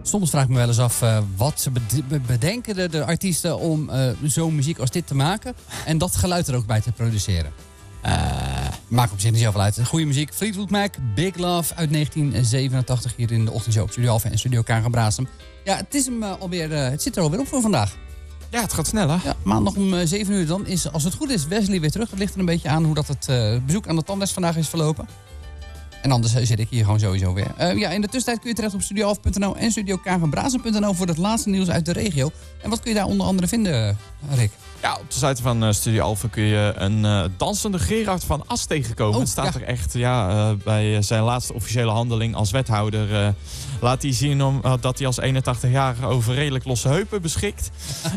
Soms vraag ik me wel eens af wat ze bedenken de artiesten om zo'n muziek als dit te maken. En dat geluid er ook bij te produceren. Maakt op zich niet zoveel uit. Goede muziek. Fleetwood Mac, Big Love uit 1987 hier in de ochtendshow op Studio Alpha en Studio Kagen-Brasem. Ja, het is hem alweer. Het zit er alweer op voor vandaag. Ja, het gaat snel, hè? Ja, maandag om 7 uur dan is, als het goed is, Wesley weer terug. Dat ligt er een beetje aan hoe dat het bezoek aan de tandarts vandaag is verlopen. En anders zit ik hier gewoon sowieso weer. In de tussentijd kun je terecht op studioalf.nl en studiokagenbrasem.nl voor het laatste nieuws uit de regio. En wat kun je daar onder andere vinden, Rick? Ja, op de site van Studio Alpha kun je een dansende Gerard van As tegenkomen. Het staat er echt, bij zijn laatste officiële handeling als wethouder laat hij zien dat hij als 81-jarige over redelijk losse heupen beschikt.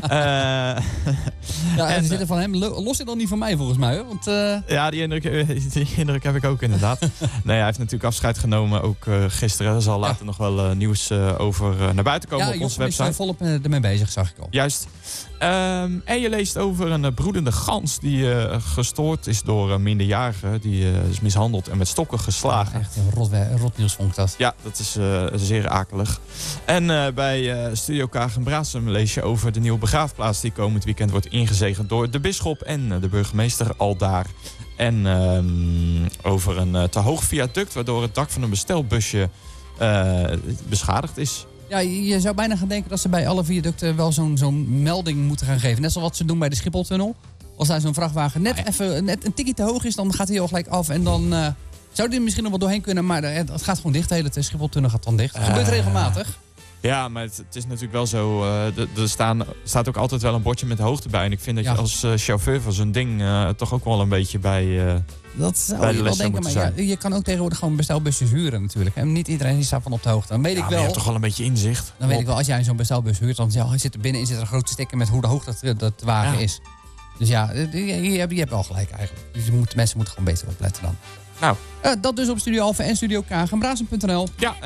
En zitten van hem los je dan niet van mij volgens mij, hoor. Want, Ja, die indruk heb ik ook inderdaad. Nee, hij heeft natuurlijk afscheid genomen, ook gisteren. Er zal later nog wel nieuws over naar buiten komen op onze website. Ja, is volop ermee bezig, zag ik al. Juist. En je leest over een broedende gans die gestoord is door minderjarigen. Die is mishandeld en met stokken geslagen. Ja, echt een rot nieuws vond ik dat. Ja, dat is zeer akelig. En bij Studio Kagen-Brasem lees je over de nieuwe begraafplaats die komend weekend wordt ingezegend door de bisschop en de burgemeester aldaar. En over een te hoog viaduct waardoor het dak van een bestelbusje beschadigd is. Ja, je zou bijna gaan denken dat ze bij alle viaducten wel zo'n melding moeten gaan geven. Net zoals wat ze doen bij de Schipholtunnel. Als daar zo'n vrachtwagen net een tikkie te hoog is, dan gaat hij al gelijk af. En dan zou die er misschien nog wel doorheen kunnen. Maar het gaat gewoon dicht. De hele Schipholtunnel gaat dan dicht. Dat gebeurt regelmatig. Ja, maar het is natuurlijk wel zo. Er staat ook altijd wel een bordje met de hoogte bij. En ik vind dat je als chauffeur van zo'n ding toch ook wel een beetje bij... Dat zou je wel denken, maar je kan ook tegenwoordig gewoon bestelbusjes huren natuurlijk. En niet iedereen is daarvan op de hoogte. Dan weet ik wel. Maar je hebt toch wel een beetje inzicht. Dan weet ik wel, als jij zo'n bestelbus huurt, dan zit er binnenin een grote sticker met hoe hoog dat wagen is. Dus ja, je hebt wel gelijk eigenlijk. Dus mensen moeten gewoon beter opletten dan. Nou. Dat dus op Studio Alpha en Studio Kagen-Brasem.nl. Ja.